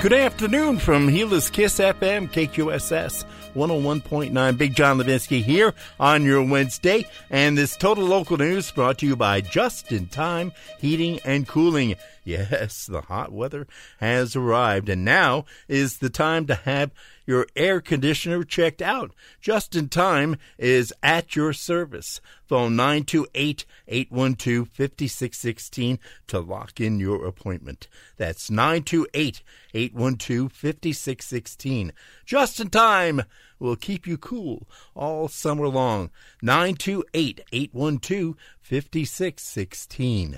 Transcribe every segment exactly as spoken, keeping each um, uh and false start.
Good afternoon from Gila's Kiss F M, K Q S S one oh one point nine. Big John Levinsky here on your Wednesday. And this Total Local News brought to you by Just in Time Heating and Cooling. Yes, the hot weather has arrived, and now is the time to have your air conditioner checked out. Just in Time is at your service. Phone nine two eight, eight one two, five six one six to lock in your appointment. That's nine two eight, eight one two, five six one six. Just in Time will keep you cool all summer long. nine two eight, eight one two, five six one six.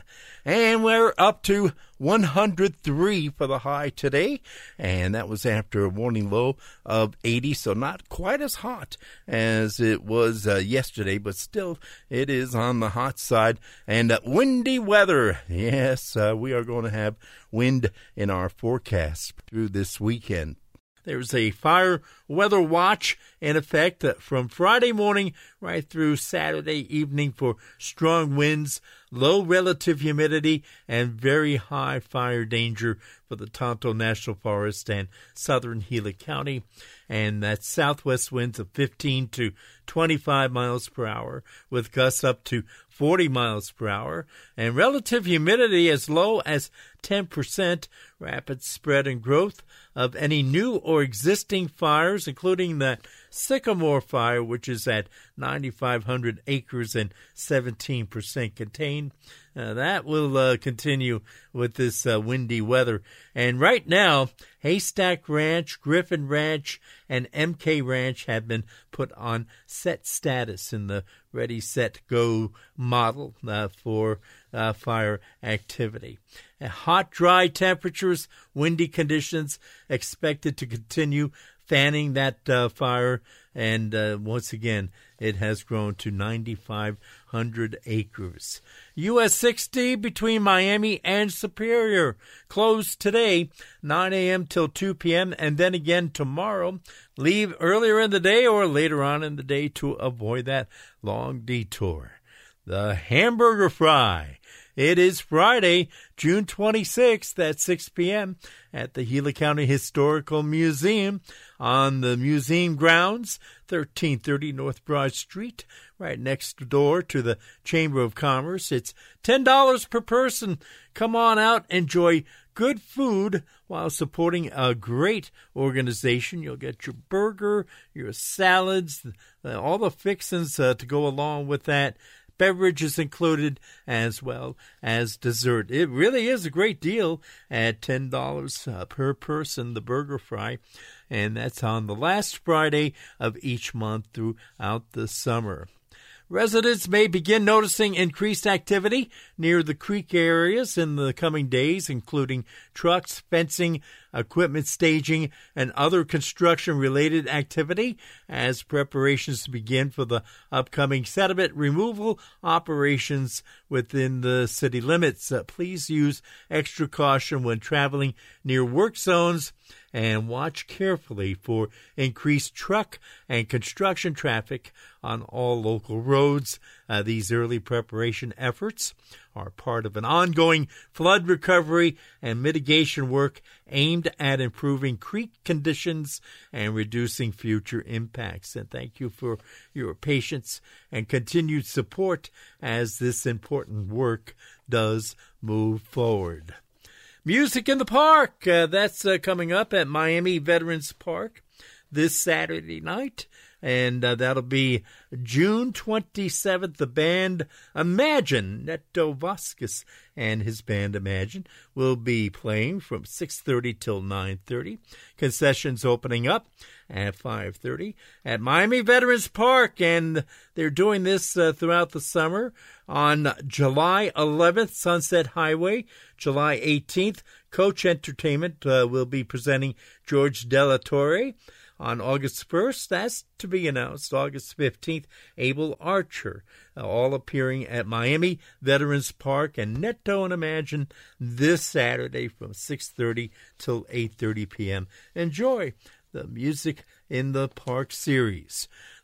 And we're up to one hundred three for the high today, and that was after a morning low of eighty, so not quite as hot as it was uh, yesterday, but still it is on the hot side. And uh, windy weather. Yes, uh, we are going to have wind in our forecast through this weekend. There's a fire weather watch in effect from Friday morning right through Saturday evening for strong winds, low relative humidity, and very high fire danger for the Tonto National Forest and southern Gila County. And that's southwest winds of fifteen to twenty-five miles per hour with gusts up to forty miles per hour, and relative humidity as low as ten percent. Rapid spread and growth of any new or existing fires, including that Sycamore fire, which is at ninety-five hundred acres and seventeen percent contained. Uh, that will uh, continue with this uh, windy weather. And right now, Haystack Ranch, Griffin Ranch, and M K Ranch have been put on set status in the Ready, Set, Go model uh, for uh, fire activity. Uh, hot, dry temperatures, windy conditions expected to continue fanning that uh, fire. And uh, once again, it has grown to ninety-five hundred acres. U S sixty between Miami and Superior. Closed today, nine a.m. till two p.m., and then again tomorrow. Leave earlier in the day or later on in the day to avoid that long detour. The Hamburger Fry. It is Friday, June twenty-sixth at six p.m. at the Gila County Historical Museum on the museum grounds, thirteen thirty North Broad Street, right next door to the Chamber of Commerce. It's ten dollars per person. Come on out, enjoy good food while supporting a great organization. You'll get your burger, your salads, all the fixings uh, to go along with that. Beverages included as well as dessert. It really is a great deal at ten dollars uh, per person, the Burger Fry. And that's on the last Friday of each month throughout the summer. Residents may begin noticing increased activity near the creek areas in the coming days, including trucks, fencing, equipment staging, and other construction-related activity as preparations begin for the upcoming sediment removal operations within the city limits. Uh, please use extra caution when traveling near work zones and watch carefully for increased truck and construction traffic on all local roads. Uh, these early preparation efforts are part of an ongoing flood recovery and mitigation work aimed at improving creek conditions and reducing future impacts. And thank you for your patience and continued support as this important work does move forward. Music in the Park, uh, that's uh, coming up at Miami Veterans Park this Saturday night, and uh, that'll be June twenty-seventh. The band Imagine, Neto Vasquez and his band Imagine, will be playing from six thirty till nine thirty. Concessions opening up at five thirty at Miami Veterans Park, and they're doing this uh, throughout the summer. On July eleventh, Sunset Highway. July eighteenth, Coach Entertainment uh, will be presenting George Della Torre. On August first, that's to be announced, August fifteenth, Abel Archer, uh, all appearing at Miami Veterans Park, and Neto and Imagine this Saturday from six thirty till eight thirty p.m. Enjoy the Music in the Park series.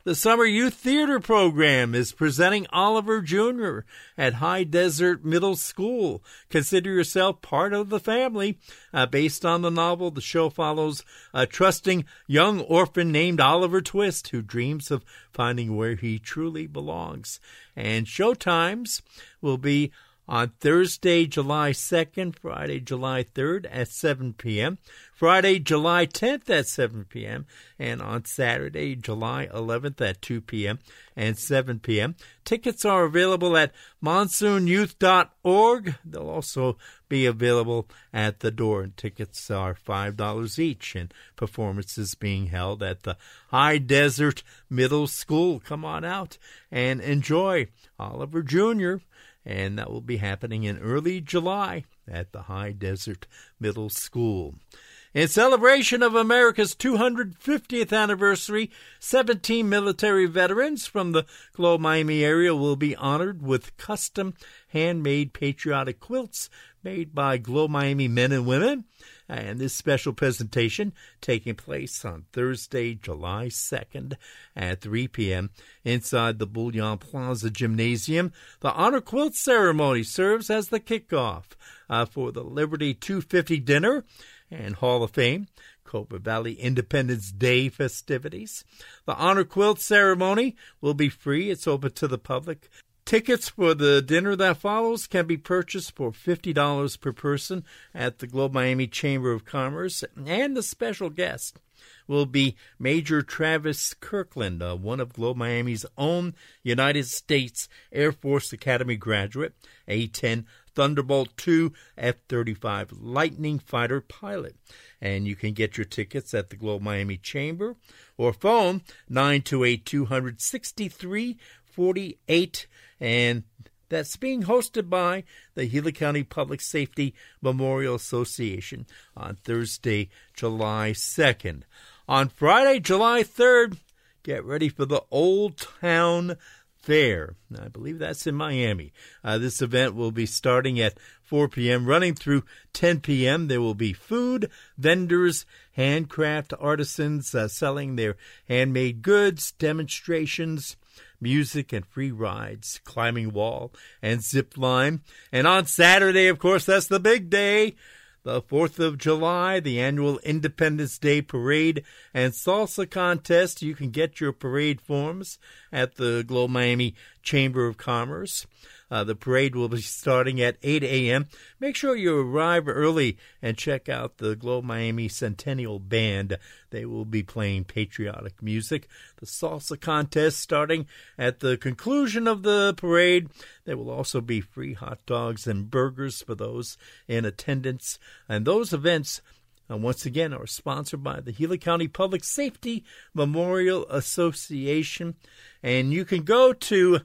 The Summer Youth Theater Program is presenting Oliver Junior at High Desert Middle School. Consider yourself part of the family. Uh, based on the novel, the show follows a trusting young orphan named Oliver Twist who dreams of finding where he truly belongs. And show times will be on Thursday, July second, Friday, July third at seven p.m., Friday, July tenth at seven p.m., and on Saturday, July eleventh at two p.m. and seven p.m. Tickets are available at monsoon youth dot org. They'll also be available at the door, and tickets are five dollars each, and performances being held at the High Desert Middle School. Come on out and enjoy Oliver Junior, and that will be happening in early July at the High Desert Middle School. In celebration of America's two hundred fiftieth anniversary, seventeen military veterans from the Globe Miami area will be honored with custom handmade patriotic quilts made by Globe Miami men and women. And this special presentation taking place on Thursday, July second at three p.m. inside the Bouillon Plaza Gymnasium. The honor quilt ceremony serves as the kickoff uh, for the Liberty two fifty dinner and Hall of Fame, Cobra Valley Independence Day festivities. The honor quilt ceremony will be free. It's open to the public. Tickets for the dinner that follows can be purchased for fifty dollars per person at the Globe Miami Chamber of Commerce. And the special guest will be Major Travis Kirkland, uh, one of Globe Miami's own United States Air Force Academy graduate, A ten Thunderbolt two F thirty-five Lightning Fighter pilot. And you can get your tickets at the Globe Miami Chamber or phone nine two eight, two six three, four eight. And that's being hosted by the Gila County Public Safety Memorial Association on Thursday, July second. On Friday, July third, get ready for the Old Town Fair. I believe that's in Miami. Uh, this event will be starting at four p.m., running through ten p.m. There will be food, vendors, handcraft artisans uh, selling their handmade goods, demonstrations, music, and free rides, climbing wall and zip line. And on Saturday, of course, that's the big day, the fourth of July, the annual Independence Day Parade and Salsa Contest. You can get your parade forms at the Globe Miami Chamber of Commerce. Uh, the parade will be starting at eight a.m. Make sure you arrive early and check out the Globe Miami Centennial Band. They will be playing patriotic music. The Salsa Contest starting at the conclusion of the parade. There will also be free hot dogs and burgers for those in attendance. And those events, uh, once again, are sponsored by the Gila County Public Safety Memorial Association. And you can go to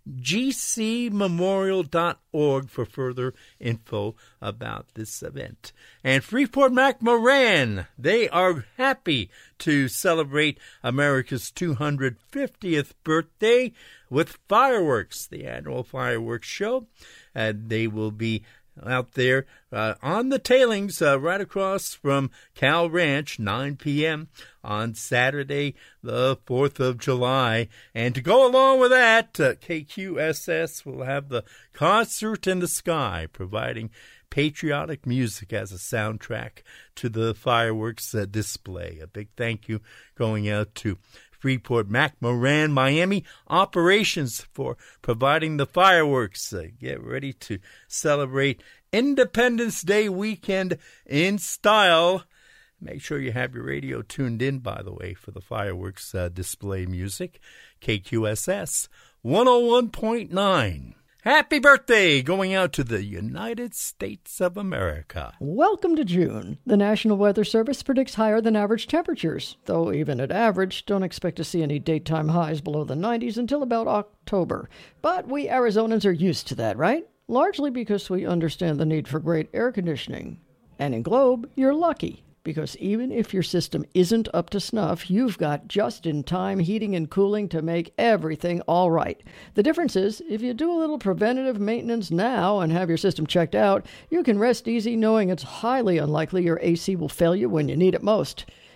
G C memorial dot org for further info about this event. And Freeport McMoran, they are happy to celebrate America's two hundred fiftieth birthday with fireworks, the annual fireworks show. And they will be out there uh, on the tailings uh, right across from Cal Ranch, nine p.m. on Saturday, the fourth of July. And to go along with that, uh, K Q S S will have the Concert in the Sky, providing patriotic music as a soundtrack to the fireworks uh, display. A big thank you going out to Freeport McMoran Miami Operations for providing the fireworks. Uh, get ready to celebrate Independence Day weekend in style. Make sure you have your radio tuned in, by the way, for the fireworks uh, display music. K Q S S one oh one point nine. Happy birthday going out to the United States of America. Welcome to June. The National Weather Service predicts higher than average temperatures, though even at average, don't expect to see any daytime highs below the nineties until about October. But we Arizonans are used to that, right? Largely because we understand the need for great air conditioning. And in Globe, you're lucky, because even if your system isn't up to snuff, you've got just-in-time heating and cooling to make everything all right. The difference is, if you do a little preventative maintenance now and have your system checked out, you can rest easy knowing it's highly unlikely your A C will fail you when you need it most.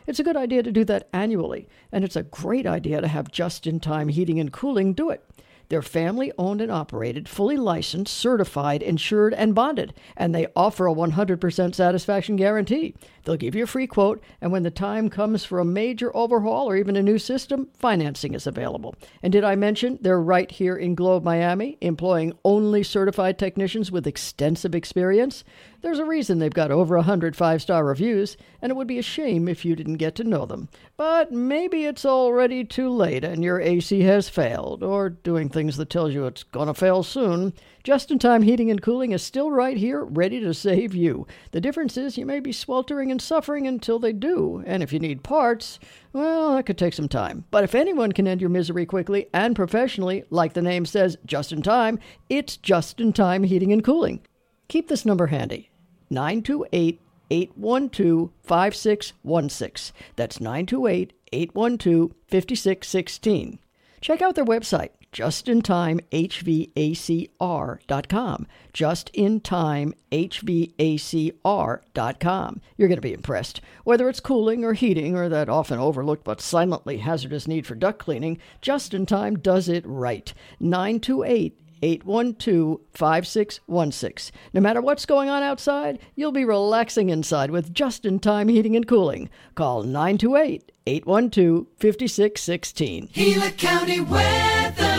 It's a good idea to do that annually, and it's a great idea to have Just-in-Time Heating and Cooling do it. They're family-owned and operated, fully licensed, certified, insured, and bonded, and they offer a one hundred percent satisfaction guarantee. They'll give you a free quote, and when the time comes for a major overhaul or even a new system, financing is available. And did I mention they're right here in Globe, Miami, employing only certified technicians with extensive experience? There's a reason they've got over one hundred five-star reviews, and it would be a shame if you didn't get to know them. But maybe it's already too late and your A C has failed, or doing things that tells you it's going to fail soon. Just-in-Time Heating and Cooling is still right here, ready to save you. The difference is you may be sweltering and suffering until they do, and if you need parts, well, that could take some time. But if anyone can end your misery quickly and professionally, like the name says, just in time, it's Just-in-Time Heating and Cooling. Keep this number handy. nine two eight, eight one two, five six one six. That's nine two eight, eight one two, five six one six. Check out their website, just in time H V A C R dot com. just in time H V A C R dot com. You're going to be impressed. Whether it's cooling or heating or that often overlooked but silently hazardous need for duct cleaning, Just-in-Time does it right. nine two eight, eight one two, five six one six. No matter what's going on outside, you'll be relaxing inside with Just-in-Time Heating and Cooling. Call nine two eight, eight one two, five six one six. Gila County weather.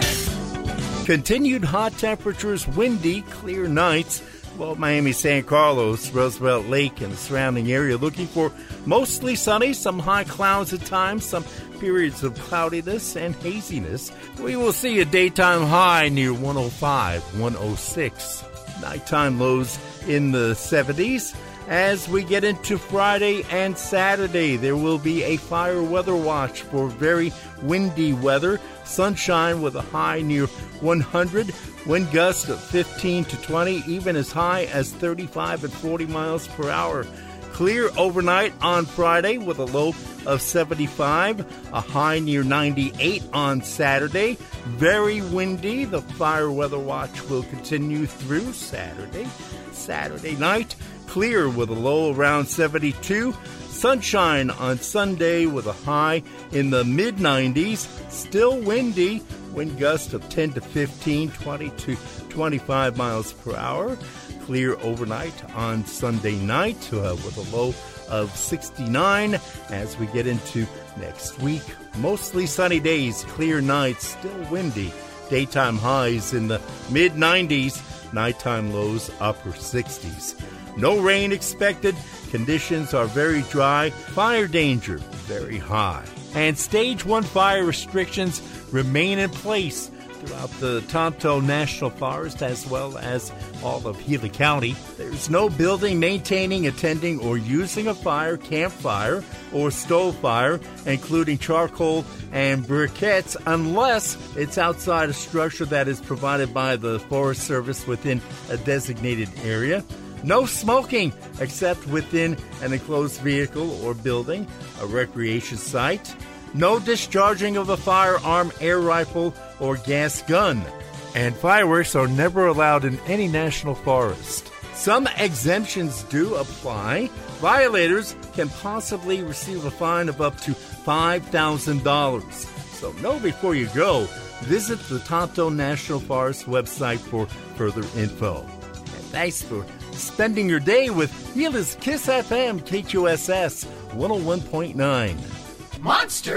Continued hot temperatures, windy, clear nights. Well, Miami, San Carlos, Roosevelt Lake, and the surrounding area looking for mostly sunny, some high clouds at times, some periods of cloudiness and haziness. We will see a daytime high near one oh five, one oh six. Nighttime lows in the seventies. As we get into Friday and Saturday, there will be a fire weather watch for very windy weather. Sunshine with a high near one hundred. Wind gusts of fifteen to twenty, even as high as thirty-five and forty miles per hour. Clear overnight on Friday with a low of seventy-five, a high near ninety-eight on Saturday. Very windy. The fire weather watch will continue through Saturday. Saturday night, clear with a low around seventy-two. Sunshine on Sunday with a high in the mid nineties. Still windy. Wind gusts of ten to fifteen, twenty to twenty-five miles per hour. Clear overnight on Sunday night uh, with a low of sixty-nine. As we get into next week, mostly sunny days, clear nights, still windy. Daytime highs in the mid nineties, nighttime lows upper sixties. No rain expected. Conditions are very dry. Fire danger very high. And stage one fire restrictions remain in place throughout the Tonto National Forest as well as all of Gila County. There's no building, maintaining, attending, or using a fire, campfire, or stove fire, including charcoal and briquettes, unless it's outside a structure that is provided by the Forest Service within a designated area. No smoking except within an enclosed vehicle or building, a recreation site. No discharging of a firearm, air rifle, or gas gun. And fireworks are never allowed in any national forest. Some exemptions do apply. Violators can possibly receive a fine of up to five thousand dollars. So know before you go. Visit the Tonto National Forest website for further info. And thanks for spending your day with Gila's Kiss F M K Q S S one oh one point nine. Monster